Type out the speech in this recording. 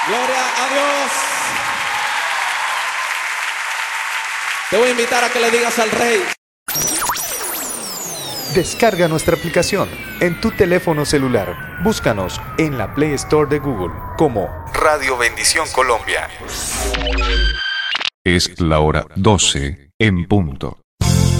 Gloria a Dios. Te voy a invitar a que le digas al Rey. Descarga nuestra aplicación en tu teléfono celular. Búscanos en la Play Store de Google como Radio Bendición Colombia. Es la hora 12 en punto.